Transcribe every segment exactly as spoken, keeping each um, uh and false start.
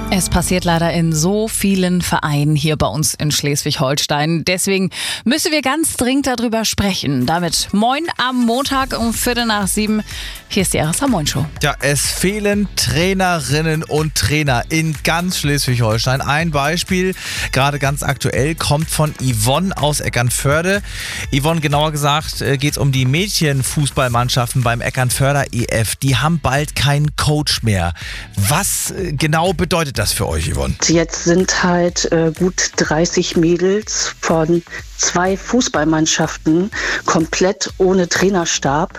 Es passiert leider in so vielen Vereinen hier bei uns in Schleswig-Holstein. Deswegen müssen wir ganz dringend darüber sprechen. Damit moin am Montag um Viertel nach sieben. Hier ist die R S A-Moin-Show. Ja, es fehlen Trainerinnen und Trainer in ganz Schleswig-Holstein. Ein Beispiel, gerade ganz aktuell, kommt von Yvonne aus Eckernförde. Yvonne, genauer gesagt, geht es um die Mädchenfußballmannschaften beim Eckernförder E F. Die haben bald keinen Coach mehr. Was genau bedeutet das für euch, Yvonne? Jetzt sind halt äh, gut dreißig Mädels von zwei Fußballmannschaften komplett ohne Trainerstab.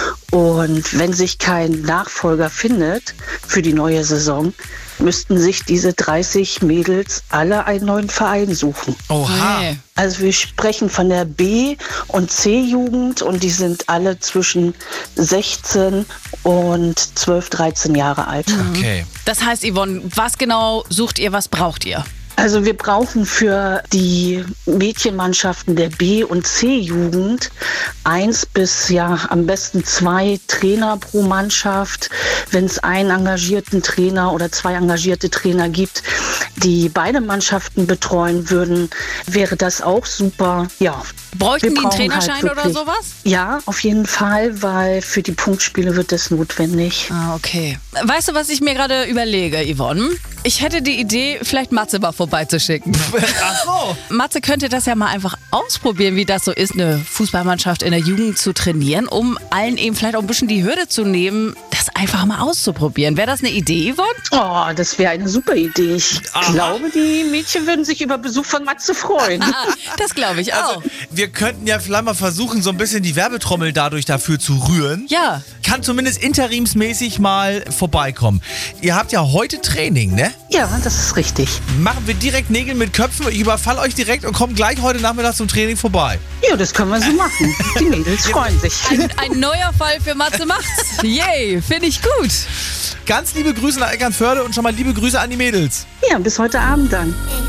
Und wenn sich kein Nachfolger findet für die neue Saison, müssten sich diese dreißig Mädels alle einen neuen Verein suchen. Oha. Nee. Also wir sprechen von der B- und C-Jugend und die sind alle zwischen sechzehn und zwölf, dreizehn Jahre alt. Okay. Das heißt, Yvonne, was genau sucht ihr, was braucht ihr? Also wir brauchen für die Mädchenmannschaften der B- und C-Jugend eins bis ja am besten zwei Trainer pro Mannschaft. Wenn es einen engagierten Trainer oder zwei engagierte Trainer gibt, die beide Mannschaften betreuen würden, wäre das auch super. Ja. Bräuchten Wir die einen brauchen halt Trainerschein oder wirklich- sowas? Ja, auf jeden Fall, weil für die Punktspiele wird das notwendig. Ah, okay. Weißt du, was ich mir gerade überlege, Yvonne? Ich hätte die Idee, vielleicht Matze mal vorbeizuschicken. Ach so. Matze könnte das ja mal einfach ausprobieren, wie das so ist, eine Fußballmannschaft in der Jugend zu trainieren, um allen eben vielleicht auch ein bisschen die Hürde zu nehmen, das einfach mal auszuprobieren. Wäre das eine Idee, Yvonne? Oh, das wäre eine super Idee. Ich Aha. glaube, die Mädchen würden sich über Besuch von Matze freuen. Ah, das glaube ich auch. Also, wir könnten ja vielleicht mal versuchen, so ein bisschen die Werbetrommel dadurch dafür zu rühren. Ja. Kann zumindest interimsmäßig mal vorbeikommen. Ihr habt ja heute Training, ne? Ja, das ist richtig. Machen wir direkt Nägel mit Köpfen. Ich überfall euch direkt und komme gleich heute Nachmittag zum Training vorbei. Ja, das können wir so machen. Die Mädels freuen sich. Ein, ein neuer Fall für Matze macht's. Yay, finde ich gut. Ganz liebe Grüße nach Eckernförde und schon mal liebe Grüße an die Mädels. Ja, bis heute Abend dann.